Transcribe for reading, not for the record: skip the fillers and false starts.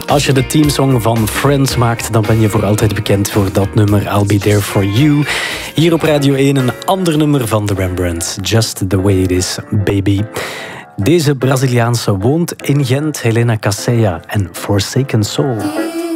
Als je de teamsong van Friends maakt, dan ben je voor altijd bekend voor dat nummer I'll Be There For You. Hier op Radio 1 een ander nummer van de Rembrandts, Just The Way It Is, Baby. Deze Braziliaanse woont in Gent, Helena Casella en Forsaken Soul.